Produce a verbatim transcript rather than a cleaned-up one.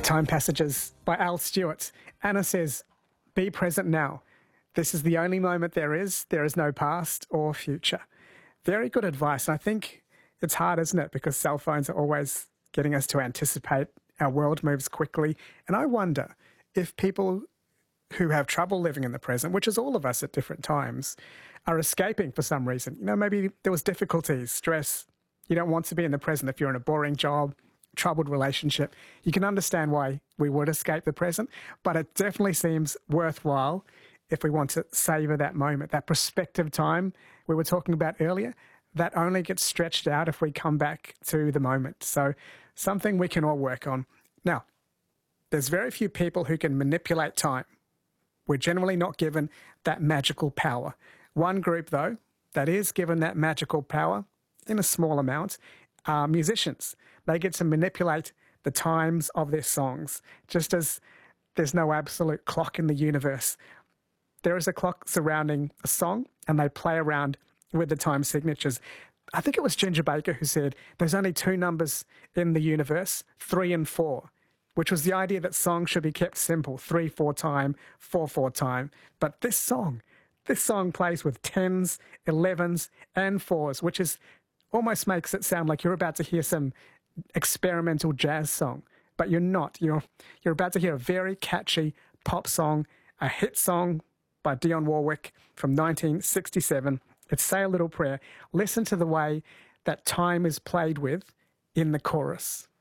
Time Passages by Al Stewart. Anna says, be present now. This is the only moment there is. There is no past or future. Very good advice. And I think it's hard, isn't it? Because cell phones are always getting us to anticipate. Our world moves quickly. And I wonder if people who have trouble living in the present, which is all of us at different times, are escaping for some reason. You know, maybe there was difficulties, stress. You don't want to be in the present if you're in a boring job, troubled relationship. You can understand why we would escape the present, but it definitely seems worthwhile if we want to savour that moment, that prospective time we were talking about earlier. That only gets stretched out if we come back to the moment. So something we can all work on. Now, there's very few people who can manipulate time. We're generally not given that magical power. One group, though, that is given that magical power in a small amount are musicians. They get to manipulate the times of their songs, just as there's no absolute clock in the universe. There is a clock surrounding a song, and they play around with the time signatures. I think it was Ginger Baker who said there's only two numbers in the universe, three and four, which was the idea that songs should be kept simple, three, four time, four, four time. But this song, this song plays with tens, elevens, and fours, which is almost makes it sound like you're about to hear some experimental jazz song, but you're not. You're you're about to hear a very catchy pop song, a hit song by Dionne Warwick from nineteen sixty-seven. It's Say a Little Prayer. Listen to the way that time is played with in the chorus.